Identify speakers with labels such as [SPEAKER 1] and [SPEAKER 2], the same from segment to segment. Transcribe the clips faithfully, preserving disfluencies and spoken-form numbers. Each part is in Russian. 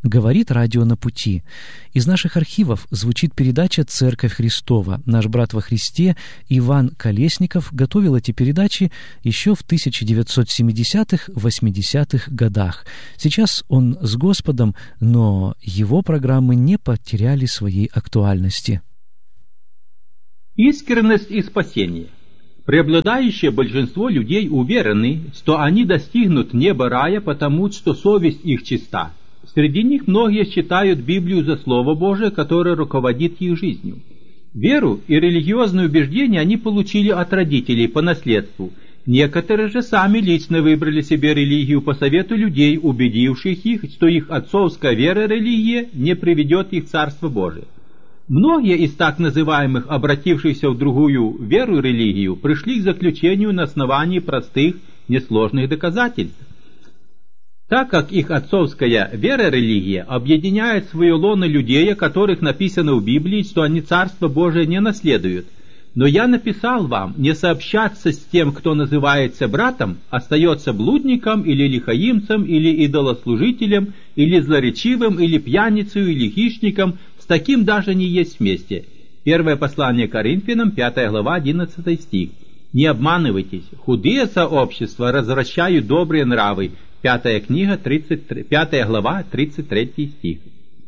[SPEAKER 1] Говорит радио «На пути». Из наших архивов звучит передача «Церковь Христова». Наш брат во Христе Иван Колесников готовил эти передачи еще в тысяча девятьсот семидесятых-восьмидесятых годах. Сейчас он с Господом, но его программы не потеряли своей актуальности.
[SPEAKER 2] Искренность и спасение. Преобладающее большинство людей уверены, что они достигнут неба рая, потому что совесть их чиста. Среди них многие считают Библию за Слово Божие, которое руководит их жизнью. Веру и религиозные убеждения они получили от родителей по наследству. Некоторые же сами лично выбрали себе религию по совету людей, убедивших их, что их отцовская вера-религия не приведет их в Царство Божие. Многие из так называемых обратившихся в другую веру-религию пришли к заключению на основании простых, несложных доказательств. Так как их отцовская вера-религия объединяет в свое лоно людей, о которых написано в Библии, что они Царство Божие не наследуют. Но я написал вам, не сообщаться с тем, кто называется братом, остается блудником или лихаимцем, или идолослужителем, или злоречивым, или пьяницей, или хищником, с таким даже не есть вместе. Первое послание Коринфянам, пятая глава, одиннадцатый стих. Не обманывайтесь, худые сообщества развращают добрые нравы. Пятая книга, тридцать три, пятая глава, тридцать третий стих.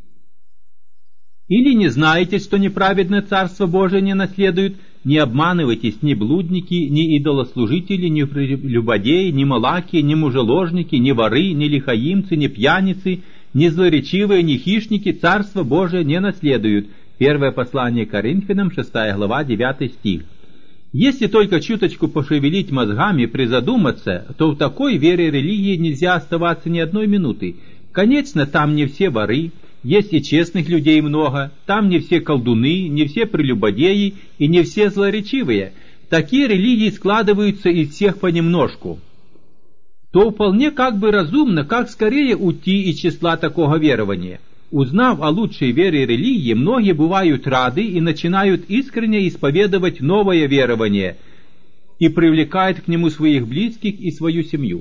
[SPEAKER 2] Или не знаете, что неправедное Царство Божие не наследует? Не обманывайтесь, ни блудники, ни идолослужители, ни прелюбодеи, ни малаки, ни мужеложники, ни воры, ни лихаимцы, ни пьяницы, ни злоречивые, ни хищники Царство Божие не наследуют. Первое послание Коринфянам, шестая глава, девятый стих. Если только чуточку пошевелить мозгами, призадуматься, то в такой вере религии нельзя оставаться ни одной минуты. Конечно, там не все воры, есть и честных людей много, там не все колдуны, не все прелюбодеи и не все злоречивые. Такие религии складываются из всех понемножку. То вполне как бы разумно, как скорее уйти из числа такого верования. Узнав о лучшей вере религии, многие бывают рады и начинают искренне исповедовать новое верование и привлекают к нему своих близких и свою семью.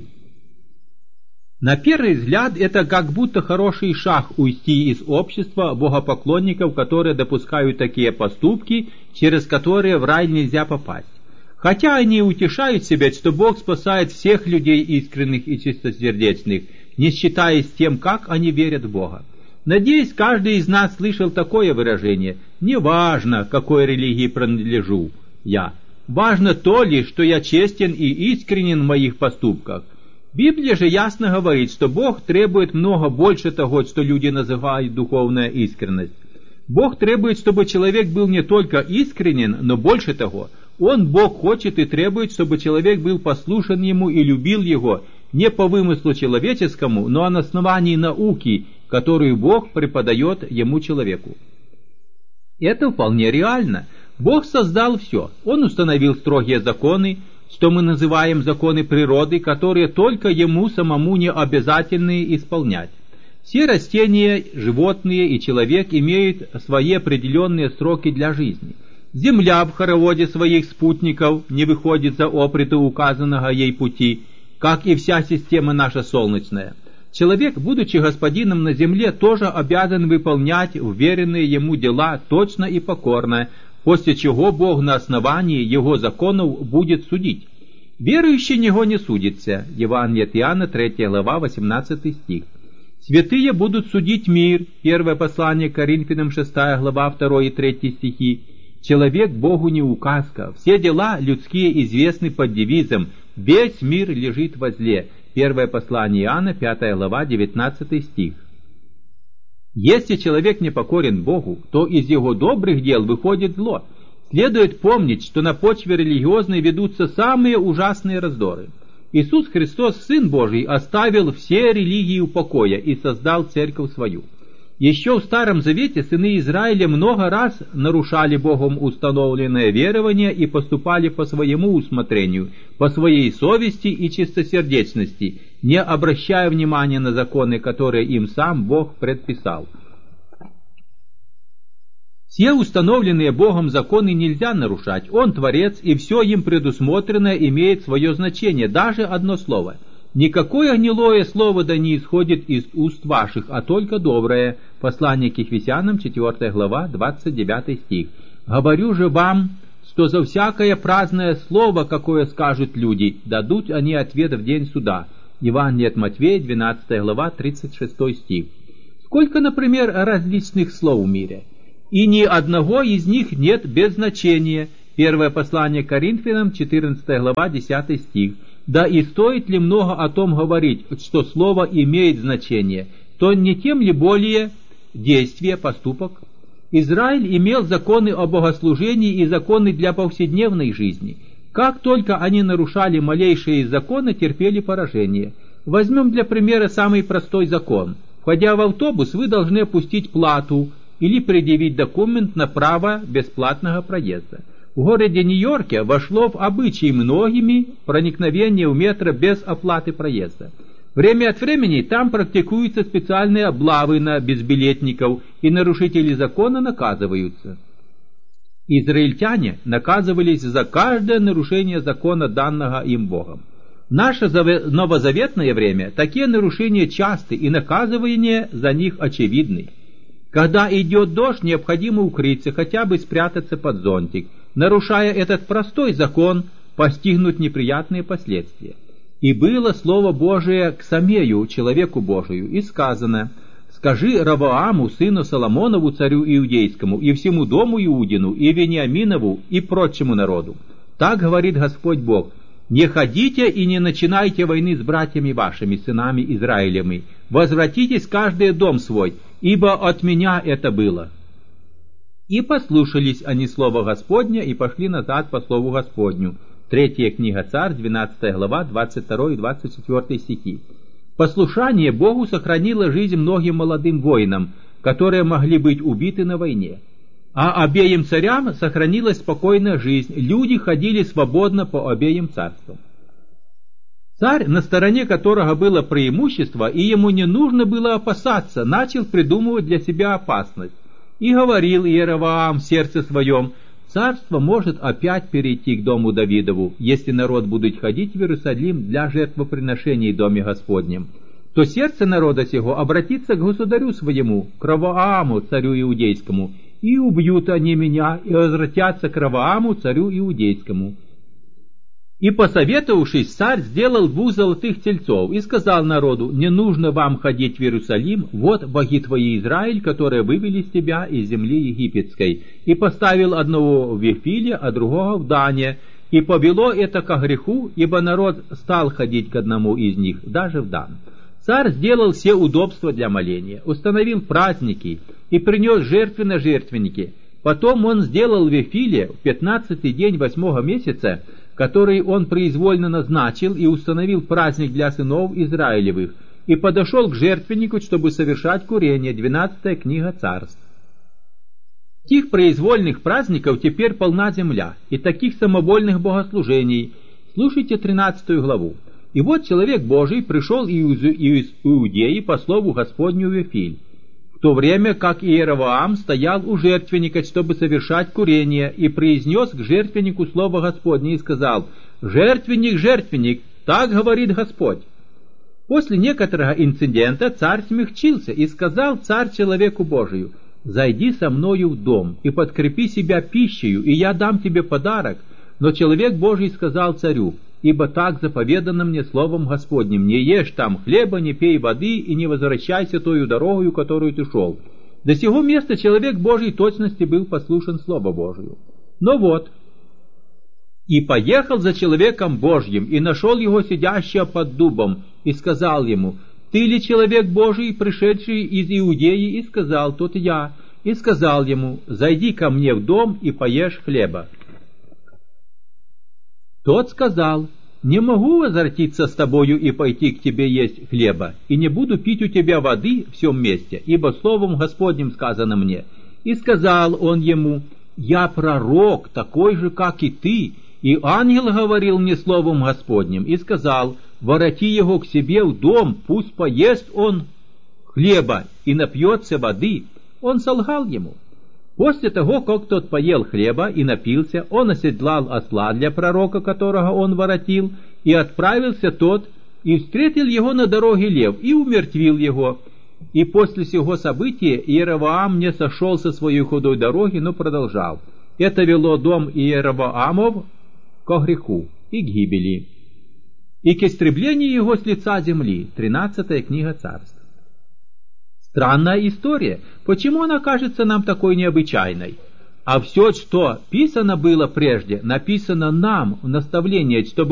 [SPEAKER 2] На первый взгляд, это как будто хороший шаг уйти из общества богопоклонников, которые допускают такие поступки, через которые в рай нельзя попасть. Хотя они утешают себя, что Бог спасает всех людей искренних и чистосердечных, не считаясь тем, как они верят в Бога. Надеюсь, каждый из нас слышал такое выражение: «Не важно, к какой религии принадлежу я. Важно то лишь, что я честен и искренен в моих поступках». Библия же ясно говорит, что Бог требует много больше того, что люди называют духовная искренность. Бог требует, чтобы человек был не только искренен, но больше того. Он, Бог, хочет и требует, чтобы человек был послушен Ему и любил Его, не по вымыслу человеческому, но на основании науки, которую Бог преподает ему человеку. Это вполне реально. Бог создал все. Он установил строгие законы, что мы называем законы природы, которые только Ему самому не обязательны исполнять. Все растения, животные и человек имеют свои определенные сроки для жизни. Земля в хороводе своих спутников не выходит за оприто указанного ей пути, как и вся система наша солнечная. Человек, будучи господином на земле, тоже обязан выполнять уверенные ему дела точно и покорно, после чего Бог на основании Его законов будет судить. Верующий Него не судится. Евангелие от Иоанна, третья глава, восемнадцатый стих. Святые будут судить мир. Первое послание Коринфянам, шестая глава, второй и третий стихи. Человек Богу не указка. Все дела людские известны под девизом «Весь мир лежит во зле». Первое послание Иоанна, пятая глава, девятнадцатый стих. Если человек не покорен Богу, то из его добрых дел выходит зло. Следует помнить, что на почве религиозной ведутся самые ужасные раздоры. Иисус Христос, Сын Божий, оставил все религии в покое и создал церковь свою. Еще в Старом Завете сыны Израиля много раз нарушали Богом установленное верование и поступали по своему усмотрению, по своей совести и чистосердечности, не обращая внимания на законы, которые им сам Бог предписал. Все установленные Богом законы нельзя нарушать. Он Творец, и все им предусмотренное имеет свое значение, даже одно слово. никакое гнилое слово да не исходит из уст ваших, а только доброе. Послание к Ефесянам, четвёртая глава, двадцать девятый стих. Говорю же вам, что за всякое праздное слово, какое скажут люди, дадут они ответ в день суда. Евангелие от Матфея, двенадцатая глава, тридцать шестой стих. Сколько, например, различных слов в мире, и ни одного из них нет без значения. Первое послание к Коринфянам, четырнадцатая глава, десятый стих. Да и стоит ли много о том говорить, что слово имеет значение, то не тем ли более действие, поступок? Израиль имел законы о богослужении и законы для повседневной жизни. Как только они нарушали малейшие из законов, терпели поражение. Возьмем для примера самый простой закон. Входя в автобус, вы должны опустить плату или предъявить документ на право бесплатного проезда. В городе Нью-Йорке вошло в обычай многими проникновение в метро без оплаты проезда. Время от времени там практикуются специальные облавы на безбилетников, и нарушители закона наказываются. Израильтяне наказывались за каждое нарушение закона, данного им Богом. В наше новозаветное время такие нарушения часты, и наказывание за них очевидны. Когда идет дождь, необходимо укрыться, хотя бы спрятаться под зонтик. Нарушая этот простой закон, постигнут неприятные последствия. И было слово Божие к Самею, человеку Божию, и сказано: «Скажи Ровоаму, сыну Соломонову, царю иудейскому, и всему дому Иудину, и Вениаминову, и прочему народу. Так говорит Господь Бог: не ходите и не начинайте войны с братьями вашими, сынами Израилевыми. Возвратитесь каждый дом свой, ибо от меня это было». И послушались они слова Господня, и пошли назад по слову Господню. Третья книга Царь, двенадцатая глава, двадцать второй и двадцать четвёртый стихи. Послушание Богу сохранило жизнь многим молодым воинам, которые могли быть убиты на войне. А обеим царям сохранилась спокойная жизнь, люди ходили свободно по обеим царствам. Царь, на стороне которого было преимущество, и ему не нужно было опасаться, начал придумывать для себя опасность. И говорил Иеровоам в сердце своем: царство может опять перейти к дому Давидову, если народ будет ходить в Иерусалим для жертвоприношений в доме Господнем. То сердце народа сего обратится к государю своему, к Ровоаму, царю иудейскому, и убьют они меня, и возвратятся к Ровоаму, царю иудейскому. И, посоветовавшись, царь сделал двух золотых тельцов и сказал народу: не нужно вам ходить в Иерусалим, вот боги твои, Израиль, которые вывели с тебя из земли египетской. И поставил одного в Вифиле, а другого в Дане, и повело это ко греху, ибо народ стал ходить к одному из них, даже в Дан. Царь сделал все удобства для моления, установил праздники и принес жертвы на жертвенники. Потом он сделал в Вифиле в пятнадцатый день восьмого месяца, который он произвольно назначил, и установил праздник для сынов Израилевых, и подошел к жертвеннику, чтобы совершать курение. Двенадцатая книга Царств. Таких произвольных праздников теперь полна земля, и таких самовольных богослужений. Слушайте тринадцатую главу. И вот человек Божий пришел из Иудеи по слову Господню в Вифиль, в то время как Иеровоам стоял у жертвенника, чтобы совершать курение, и произнес к жертвеннику слово Господне и сказал: «Жертвенник, жертвенник, так говорит Господь». После некоторого инцидента царь смягчился, и сказал царь человеку Божию: «Зайди со мною в дом и подкрепи себя пищею, и я дам тебе подарок». Но человек Божий сказал царю: «Ибо так заповедано мне словом Господним: не ешь там хлеба, не пей воды, и не возвращайся тою дорогою, которую ты шел». До сего места человек Божий в точности был послушен Слову Божию. Но вот, и поехал за человеком Божьим, и нашел его сидящего под дубом, и сказал ему: «Ты ли человек Божий, пришедший из Иудеи?» И сказал: «Тот я». И сказал ему: «Зайди ко мне в дом и поешь хлеба». Тот сказал: «Не могу возвратиться с тобою и пойти к тебе есть хлеба, и не буду пить у тебя воды в всем месте, ибо словом Господним сказано мне». И сказал он ему: «Я пророк, такой же, как и ты, и ангел говорил мне словом Господним, и сказал: вороти его к себе в дом, пусть поест он хлеба и напьется воды». Он солгал ему. После того, как тот поел хлеба и напился, он оседлал осла для пророка, которого он воротил, и отправился тот и встретил его на дороге лев, и умертвил его. И после сего события Иеровоам не сошел со своей худой дороги, но продолжал. Это вело дом Иеровоамов ко греху и к гибели, и к истреблению его с лица земли. тринадцатая книга Царств. Странная история. Почему она кажется нам такой необычайной? А все, что писано было прежде, написано нам в наставлении, чтобы